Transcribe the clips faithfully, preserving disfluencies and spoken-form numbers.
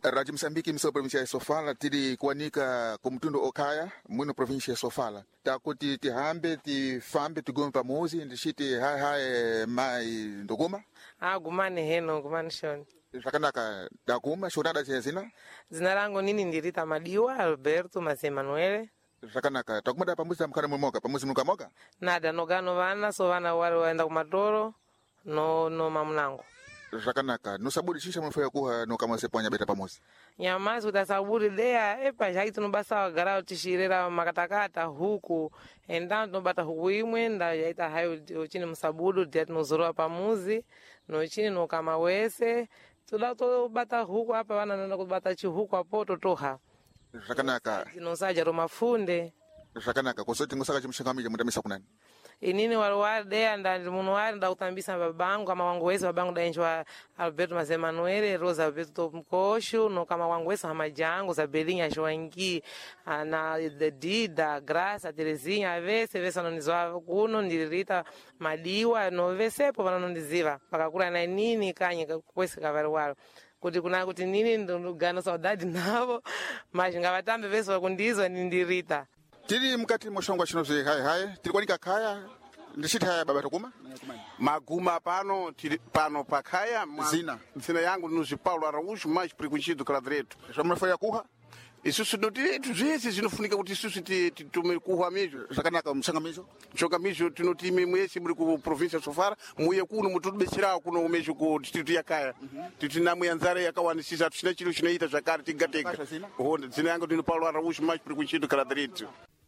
Rádio Moçambique, msao província ya Sofala, tiri kuanika kumtundo okaya, mwino província ya Sofala. Takuti tihambe, tifambe, tigume pamuzi, ndishiti hai hai mai ndoguma? Ah, gumani heno, gumani shoni. Rakanaka, daguma, shurada zina? Zina langu nini ndirita Madiwa, Alberto, Mase Manuele. Rakanaka, takumada pamuzi mkana mmoka, pamuzi mnuka moka? Nada, nogano vana, so vana wale waenda kumatoro, no, no mamnango. Rakanaka, no saburi shisha mfaya kuha no kama sepanya beta pamosi. Nyamazi utasaburi dea, epa jaitu nubasa wagarao tishirira makatakata huku. Endantu nubata huku imwe, nda jaita hayo uchini msabudu, diatu nuzurua pamuzi, no uchini no kama wese. Tulato bata huku hapa wana nana kubata chi huku hapo totoha. Rakanaka. Zinosaja romafunde. Rakanaka, kusoti ngosaka chimshangamija mutamisa kunani? Inini waluwari dea nda munuwari nda utambisa babangu kama wangu wese babangu da enchwa Alberto Mase Manuele, Rosa Alberto Mkoshu, no kama wangu wese hamajangu, Zabelinha Joangi, na Dida, Graça, Terezinha, vese, vese anonizwa kuno, ndirita Madiwa, no vesepo vanondiziva, pakakura na nini kanyi kwese kavaruwaro. Kuti kuna kuti nini ndugano saudade navo, mas ngavatambe vese wakundizwa nindirita. Tiri mkati moshongwa chinozi hai hai, tiri kwanika kaya, ndishiti haya baba tokuma? Maguma pano, tiri, pano pakaya, ma, zina. Zina yangu nuzi Paulo Araújo, mais preconhecido claro direito. Chamafaya kuha? Isusu no direito, esse zinofunika kuti isusu titume kuha mesmo. Rakanaka mshangamizo? Mshangamizo tino time mwese muri ku província ya Sofala, muye kuno mutudu bechirao kuno mesmo ku distrito ya Kaya. Titina muyanzare yakawanisisa tushina chilo chinoita zvakare tigatega. Honda zina yangu tino Paulo Araújo, mais preconhecido claro direito.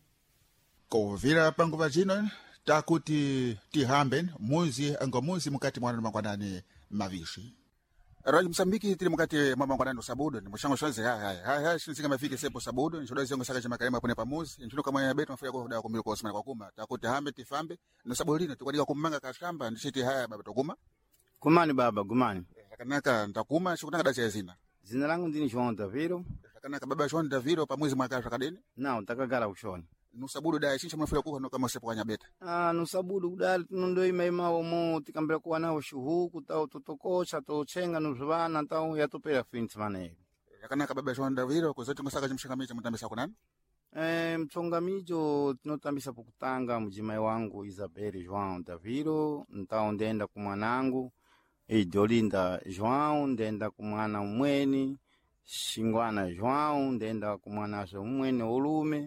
Kovira panguva zino, takuti tihamben, muzi, ango muzi mukati mwana mangwanani mavishi. Rádio Moçambique tiri mukati mangwanani sabudo, ni mushango shoze hai hai. Hai hai shinzika mafike sepo sabudo, nishoda ziongo saka chimakarema pone pamuzi, nchuno kama ya beto mafaya kwa kumili kwa osmana kwa kuma. Takuti hambe tifambe, no sabulina, tukwadika kumanga kashamba, nishiti haya baba tokuma? Kumani baba, gumani. Rakanaka ntakuma, shukunaka dachi ya zina. Zina langu ndini João Daviro. Rakanaka baba João Daviro pamuzi mwaka rakadeni? Não, takagala ushoni. Nusabudu da shincha mafaya kuha no kama sepo kanya beta. Ah, nusabudu udali tunondoi maima omo tikambira kuwa nao shuhuku tau tutokosha to chenga nuzvana tau yatopera finti maneyo. Rakanaka baba João Daviro kuzoti ngosaka chimshangamicha mutambisa kunani? Eh, mchongamicho tinotambisa pokutanga mjimai wangu Isabel João Daviro, ntao ndenda kumwanangu Idolinda João, ndenda kumwana umweni Shingwana João, ndenda kumwana umweni olume.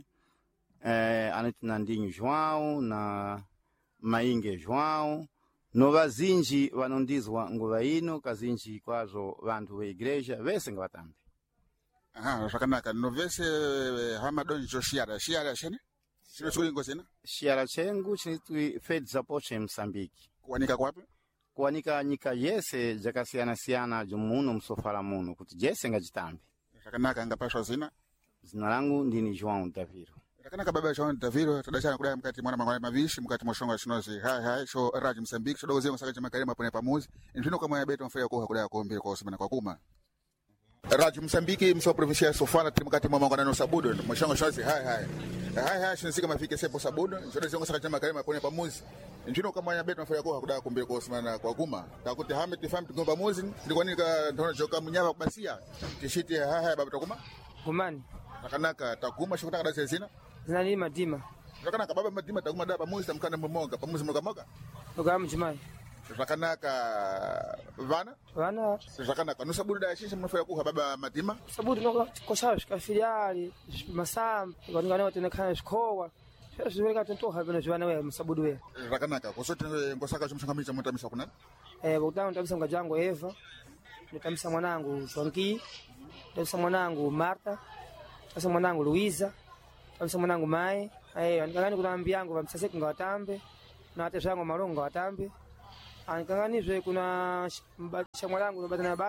Eh, anatina ndinho João na Mainge João no vazinji vanondizwa nguva ino kazinji kwazo vantu ve igreja vese ngavatambe. Aha, rakanaka no vese hamadoni cho shiara shiara shene sino chuli ngozena shiara chengu chinitwi Fed Support Msambiki kuanika kwapi kuanika nyika yese jakasiana siana jumuno msofala muno kuti jese ngajitambe. Rakanaka ngapashwa zina zina langu ndini João Daviro. Rakanaka baba João Daviro tadachana kudaya mkati mwana mangwana mavishi mkati moshonga chinozi hai hai sho Rádio Moçambique sho dogoze masaka chimakarema pone pamuzi ntino kama ya beto mfaya kuha kudaya kuombe kwa osmana kwa kuma. Rádio Moçambique msao província ya Sofala tiri mkati mwa mangwana no sabudo moshonga chinozi hai hai hai hai shinsika mafike sepo sabudo nchoda ziongo saka chimakarema pone pamuzi ntino kama ya beto mfaya kuha kudaya kuombe kwa osmana kwa kuma. Takuti hame tifam tigomba muzi ndikwanika ntono joka munyava kubasia tishiti hai hai baba tokuma Kumani. Rakanaka takuma shukutaka da zina Zina ni Madima. Rakanaka baba Madima takuma da pamuzi tamkana mmoga pamuzi mmoga moga. Oga mjimai. Rakanaka vana Vana. Rakanaka no sabudu da shisha mnafaya kuha baba Madima. Sabudu no kosha shikafiliali masam ngana wote nakana shikowa. Sasa weka tontoha bino jwana we msabudu we. Rakanaka kosote ngosaka chumshangamicha mutamisa kunani? Eh butano tabisa ngajango Eva. Nitamisa mwanangu Sonki. Nitamisa mwanangu Marta. Nitamisa mwanangu Luiza. Nitamisa mwanangu Mai. Eh ngani kunaambia yangu bamsase kungawatambe. Na hata shango malongo watambe. Anikangani zwe kuna mbalisha mwanangu no batana